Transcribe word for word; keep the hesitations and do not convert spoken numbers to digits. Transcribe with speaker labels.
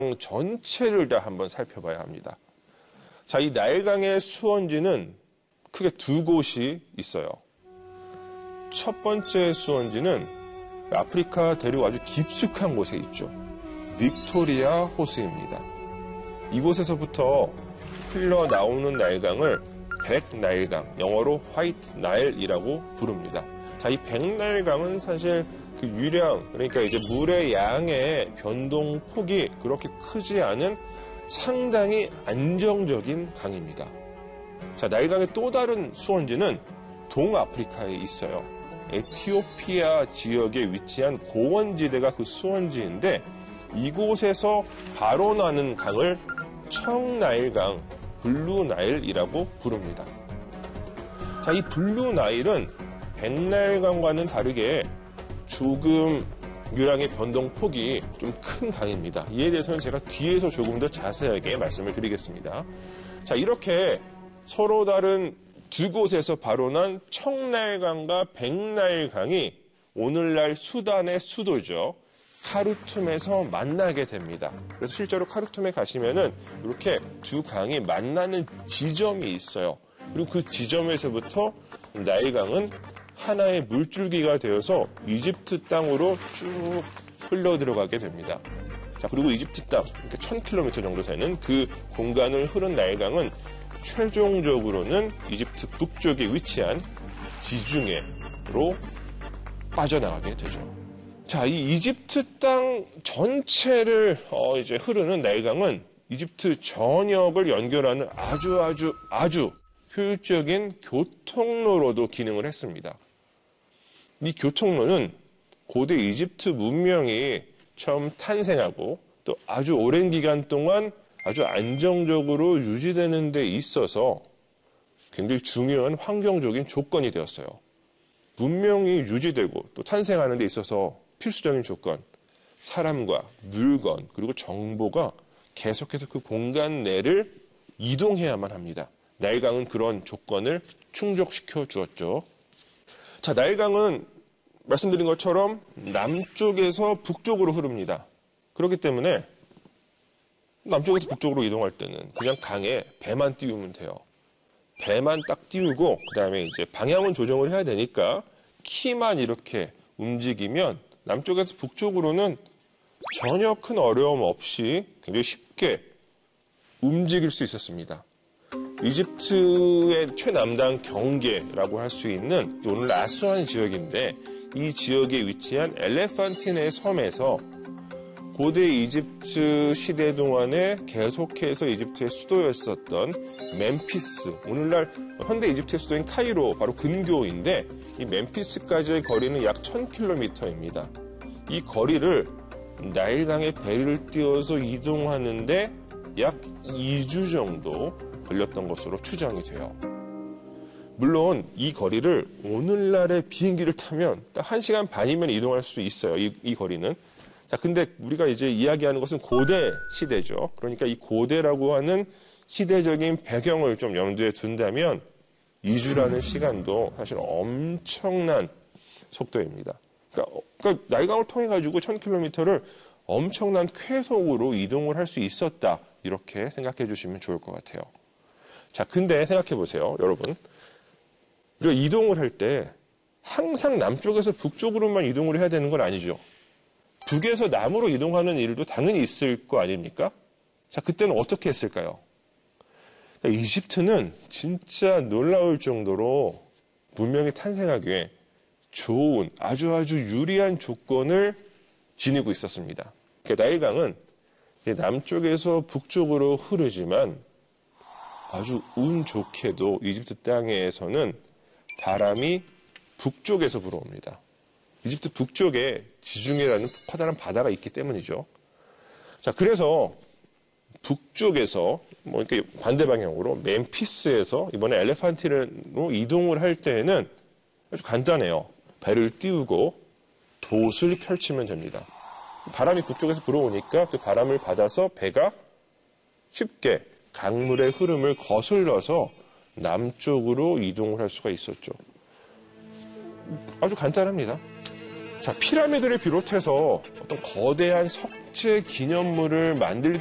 Speaker 1: 전체를 다 한번 살펴봐야 합니다. 자, 이 나일강의 수원지는 크게 두 곳이 있어요. 첫 번째 수원지는 아프리카 대륙 아주 깊숙한 곳에 있죠. 빅토리아 호수입니다. 이곳에서부터 흘러나오는 나일강을 백나일강, 영어로 화이트 나일이라고 부릅니다. 자, 이 백나일강은 사실 그 유량, 그러니까 이제 물의 양의 변동폭이 그렇게 크지 않은 상당히 안정적인 강입니다. 자, 나일강의 또 다른 수원지는 동아프리카에 있어요. 에티오피아 지역에 위치한 고원지대가 그 수원지인데 이곳에서 바로 나는 강을 청나일강, 블루나일이라고 부릅니다. 자, 이 블루나일은 백나일강과는 다르게 조금 유량의 변동폭이 좀 큰 강입니다. 이에 대해서는 제가 뒤에서 조금 더 자세하게 말씀을 드리겠습니다. 자, 이렇게 서로 다른 두 곳에서 바로 난 청나일강과 백나일강이 오늘날 수단의 수도죠. 카르툼에서 만나게 됩니다. 그래서 실제로 카르툼에 가시면은 이렇게 두 강이 만나는 지점이 있어요. 그리고 그 지점에서부터 나일강은 하나의 물줄기가 되어서 이집트 땅으로 쭉 흘러 들어가게 됩니다. 자, 그리고 이집트 땅, 그러니까 천 킬로미터 정도 되는 그 공간을 흐른 나일강은 최종적으로는 이집트 북쪽에 위치한 지중해로 빠져나가게 되죠. 자, 이 이집트 땅 전체를 어 이제 흐르는 나일강은 이집트 전역을 연결하는 아주 아주 아주 효율적인 교통로로도 기능을 했습니다. 이 교통로는 고대 이집트 문명이 처음 탄생하고 또 아주 오랜 기간 동안 아주 안정적으로 유지되는 데 있어서 굉장히 중요한 환경적인 조건이 되었어요. 문명이 유지되고 또 탄생하는 데 있어서 필수적인 조건, 사람과 물건 그리고 정보가 계속해서 그 공간 내를 이동해야만 합니다. 나일강은 그런 조건을 충족시켜 주었죠. 자, 나일강은 말씀드린 것처럼 남쪽에서 북쪽으로 흐릅니다. 그렇기 때문에 남쪽에서 북쪽으로 이동할 때는 그냥 강에 배만 띄우면 돼요. 배만 딱 띄우고 그 다음에 이제 방향은 조정을 해야 되니까 키만 이렇게 움직이면 남쪽에서 북쪽으로는 전혀 큰 어려움 없이 굉장히 쉽게 움직일 수 있었습니다. 이집트의 최남단 경계라고 할 수 있는 오늘 아스완 지역인데 이 지역에 위치한 엘레판티네 섬에서 고대 이집트 시대 동안에 계속해서 이집트의 수도였었던 멤피스, 오늘날 현대 이집트의 수도인 카이로 바로 근교인데 이 멤피스까지의 거리는 약 천 킬로미터입니다. 이 거리를 나일강에 배를 띄워서 이동하는데 약 이 주 정도 걸렸던 것으로 추정이 돼요. 물론 이 거리를 오늘날의 비행기를 타면 딱 한 시간 반이면 이동할 수 있어요. 이, 이 거리는. 자, 근데 우리가 이제 이야기하는 것은 고대 시대죠. 그러니까 이 고대라고 하는 시대적인 배경을 좀 염두에 둔다면 이 주라는 시간도 사실 엄청난 속도입니다. 그러니까, 그러니까 나일강을 통해 가지고 천 킬로미터를 엄청난 쾌속으로 이동을 할 수 있었다. 이렇게 생각해 주시면 좋을 것 같아요. 자, 근데 생각해 보세요, 여러분. 우리가 이동을 할 때 항상 남쪽에서 북쪽으로만 이동을 해야 되는 건 아니죠. 북에서 남으로 이동하는 일도 당연히 있을 거 아닙니까? 자, 그때는 어떻게 했을까요? 그러니까 이집트는 진짜 놀라울 정도로 문명이 탄생하기에 좋은 아주 아주 유리한 조건을 지니고 있었습니다. 그러니까 나일강은 남쪽에서 북쪽으로 흐르지만 아주 운 좋게도 이집트 땅에서는 바람이 북쪽에서 불어옵니다. 이집트 북쪽에 지중해라는 커다란 바다가 있기 때문이죠. 자, 그래서 북쪽에서 뭐 이렇게 반대 방향으로 멤피스에서 이번에 엘레판티로 이동을 할 때에는 아주 간단해요. 배를 띄우고 돛을 펼치면 됩니다. 바람이 북쪽에서 불어오니까 그 바람을 받아서 배가 쉽게 강물의 흐름을 거슬러서 남쪽으로 이동을 할 수가 있었죠. 아주 간단합니다. 자, 피라미드를 비롯해서 어떤 거대한 석재 기념물을 만들기